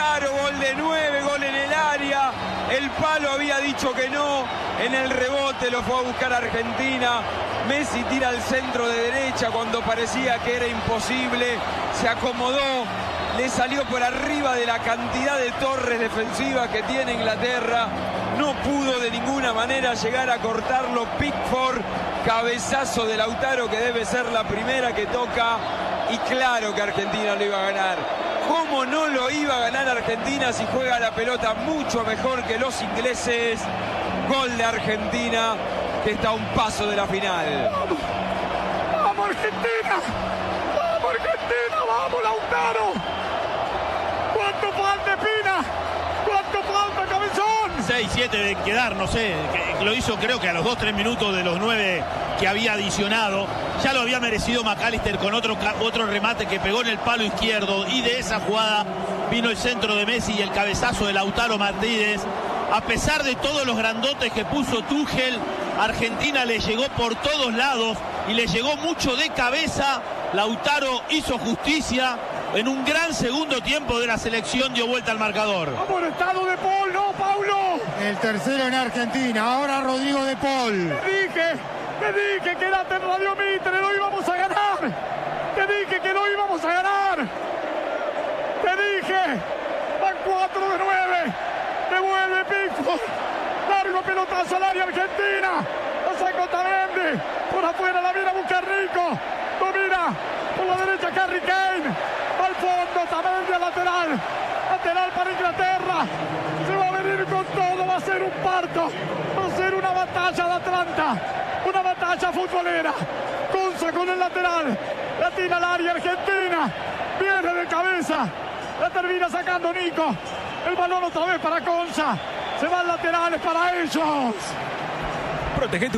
Lautaro, gol de 9, gol en el área. El palo había dicho que no. En el rebote lo fue a buscar Argentina. Messi tira al centro de derecha cuando parecía que era imposible. Se acomodó. Le salió por arriba de la cantidad de torres defensivas que tiene Inglaterra. No pudo de ninguna manera llegar a cortarlo Pickford. Cabezazo de Lautaro, que debe ser la primera que toca. Y claro que Argentina lo iba a ganar. ¿Cómo no lo iba a ganar Argentina si juega la pelota mucho mejor que los ingleses? Gol de Argentina, que está a un paso de la final. ¡Vamos! ¡Vamos Argentina! ¡Vamos Argentina! ¡Vamos Lautaro! ¿Cuánto falta, Pina? ¿Cuánto falta, Cabezón? 6, 7 de quedar, no sé. Lo hizo creo que a los 2-3 minutos de los 9 que había adicionado. Ya lo había merecido McAllister con otro remate que pegó en el palo izquierdo. Y de esa jugada vino el centro de Messi y el cabezazo de Lautaro Martínez. A pesar de todos los grandotes que puso Tuchel, Argentina le llegó por todos lados y le llegó mucho de cabeza. Lautaro hizo justicia. En un gran segundo tiempo de la selección dio vuelta al marcador. ¡Vamos, estado de Paul! ¡No, Paulo! El tercero en Argentina, ahora Rodrigo de Paul. Te dije, quédate en Radio Mitre, lo íbamos a ganar. Te dije que lo íbamos a ganar. Te dije, van 4 de 9. Devuelve Pickford. Largo pelotazo al área Argentina. La sacó Otamendi. Por afuera la viene a buscar Rico. Domina por la derecha Harry Kane. Al fondo Otamendi al lateral. Lateral para Inglaterra. Se va a venir con todo. Va a ser un parto. Va a ser una batalla de Atlanta. Una batalla futbolera. Conza con el lateral. La tira al área Argentina. Viene de cabeza. La termina sacando Nico. El balón otra vez para Conza. Se van laterales para ellos. Protege tu